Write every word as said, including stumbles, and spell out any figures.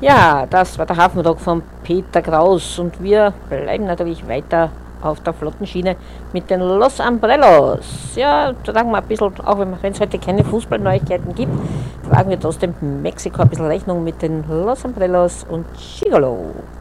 Ja, das war der Hafenrock von Peter Kraus und wir bleiben natürlich weiter auf der Flottenschiene mit den Los Umbrellos. Ja, tragen wir ein bisschen, auch wenn es heute keine Fußballneuigkeiten gibt, tragen wir trotzdem Mexiko ein bisschen Rechnung mit den Los Umbrellos und Gigolo.